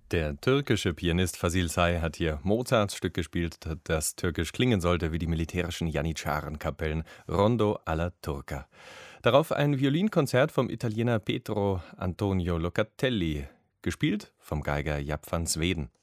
Der türkische Pianist Fasil Say hat hier Mozarts Stück gespielt, das türkisch klingen sollte wie die militärischen Janitscharenkapellen, Rondo alla Turca. Darauf ein Violinkonzert vom Italiener Pietro Antonio Locatelli, gespielt vom Geiger Jaap van Zweden.